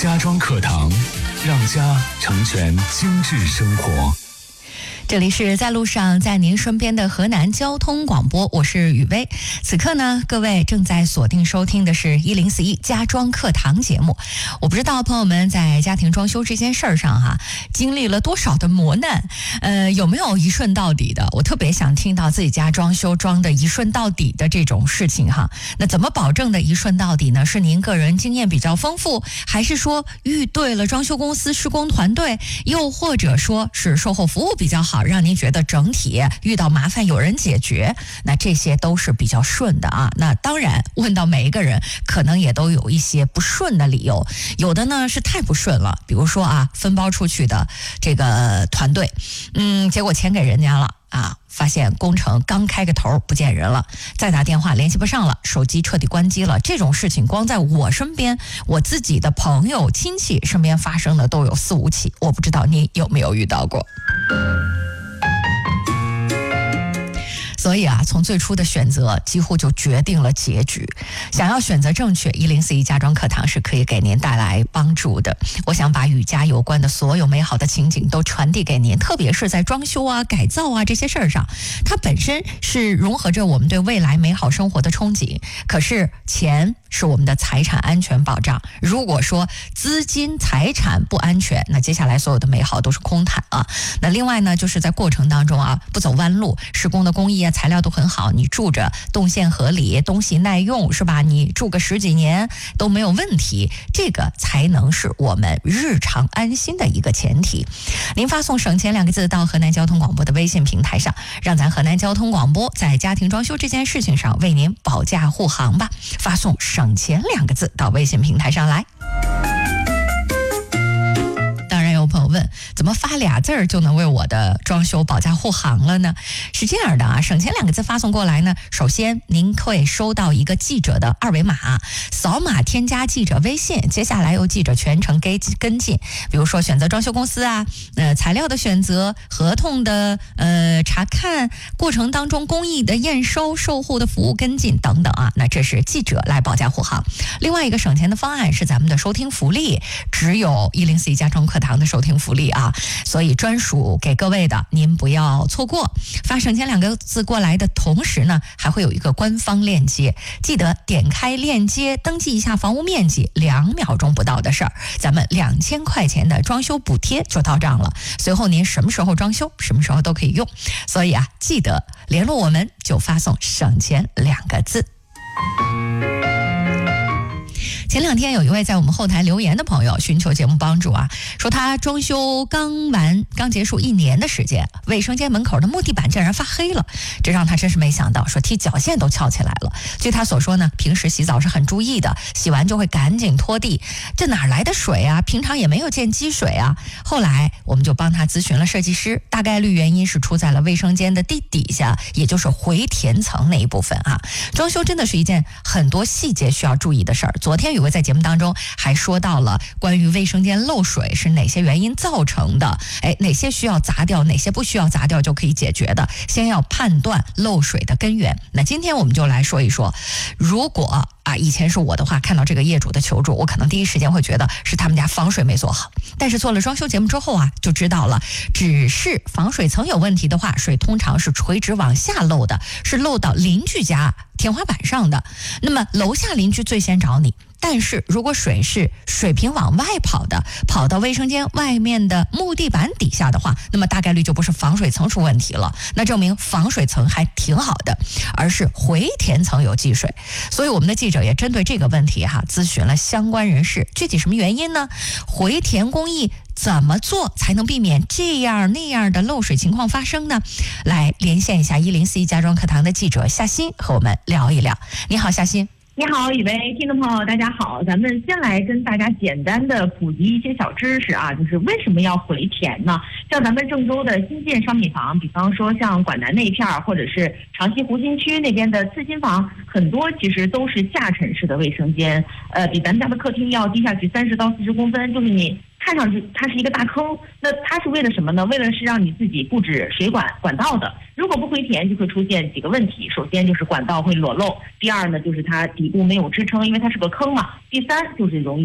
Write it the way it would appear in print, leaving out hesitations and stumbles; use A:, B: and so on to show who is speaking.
A: 家装课堂，让家成全精致生活。
B: 这里是在路上，在您身边的河南交通广播，我是雨薇。此刻呢，各位正在锁定收听的是1041家装课堂节目。我不知道朋友们在家庭装修这件事儿上经历了多少的磨难，有没有一顺到底的？我特别想听到自己家装修装的一顺到底的这种事情哈。那怎么保证的一顺到底呢？是您个人经验比较丰富，还是说遇对了装修公司施工团队，又或者说是售后服务比较好，让您觉得整体遇到麻烦有人解决，那这些都是比较顺的啊。那当然问到每一个人可能也都有一些不顺的理由，有的呢是太不顺了，比如说分包出去的这个团队结果钱给人家了发现工程刚开个头不见人了，再打电话联系不上了，手机彻底关机了。这种事情光在我身边，我自己的朋友亲戚身边发生的都有4、5起，我不知道你有没有遇到过。所以从最初的选择几乎就决定了结局。想要选择正确，1041家装课堂是可以给您带来帮助的。我想把与家有关的所有美好的情景都传递给您，特别是在装修改造这些事儿上，它本身是融合着我们对未来美好生活的憧憬。可是钱是我们的财产安全保障，如果说资金财产不安全，那接下来所有的美好都是空谈那另外呢，就是在过程当中不走弯路，施工的工艺材料都很好，你住着动线合理，东西耐用，是吧？你住个10几年都没有问题，这个才能是我们日常安心的一个前提。您发送省钱2个字到河南交通广播的微信平台上，让咱河南交通广播在家庭装修这件事情上为您保驾护航吧。发送省钱2个字到微信平台上来。有朋友问，怎么发俩字儿就能为我的装修保驾护航了呢？是这样的省钱2个字发送过来呢，首先您会收到一个记者的2维码，扫码添加记者微信，接下来由记者全程跟进，比如说选择装修公司材料的选择，合同的查看，过程当中工艺的验收，售后的服务跟进等等那这是记者来保驾护航。另外一个省钱的方案是咱们的收听福利，只有1041家装课堂的收听福利所以专属给各位的，您不要错过。发省钱2个字过来的同时呢，还会有一个官方链接，记得点开链接登记一下房屋面积，2秒钟不到的事儿，咱们2000块钱的装修补贴就到账了。随后您什么时候装修，什么时候都可以用。所以记得联络我们就发送省钱2个字。前2天有一位在我们后台留言的朋友寻求节目帮助说他装修刚结束1年的时间，卫生间门口的木地板竟然发黑了，这让他真是没想到，说踢脚线都翘起来了。据他所说呢，平时洗澡是很注意的，洗完就会赶紧拖地，这哪来的水平常也没有见积水后来我们就帮他咨询了设计师，大概率原因是出在了卫生间的地底下，也就是回填层那一部分装修真的是一件很多细节需要注意的事儿。昨天有位在节目当中还说到了关于卫生间漏水是哪些原因造成的，哪些需要砸掉，哪些不需要砸掉就可以解决的，先要判断漏水的根源。那今天我们就来说一说，如果以前是我的话，看到这个业主的求助，我可能第一时间会觉得是他们家防水没做好，但是做了装修节目之后就知道了，只是防水层有问题的话，水通常是垂直往下漏的，是漏到邻居家天花板上的，那么楼下邻居最先找你。但是如果水是水平往外跑的，跑到卫生间外面的木地板底下的话，那么大概率就不是防水层出问题了，那证明防水层还挺好的，而是回填层有积水。所以我们的记者也针对这个问题咨询了相关人士，具体什么原因呢？回填工艺怎么做才能避免这样那样的漏水情况发生呢？来连线一下1041家装课堂的记者夏欣，和我们聊一聊。你好，夏欣。
C: 你好，雨薇，听众朋友大家好，咱们先来跟大家简单的普及一些小知识就是为什么要回填呢？像咱们郑州的新建商品房，比方说像管南那一片或者是长西湖新区那边的次新房，很多其实都是下沉式的卫生间，比咱们家的客厅要低下去30到40公分，就是你看上去它是一个大坑，那它是为了什么呢？为了是让你自己布置水管道的。如果不回填，就会出现几个问题。首先就是管道会裸露，第二呢就是它底部没有支撑，因为它是个坑嘛。第三就是容易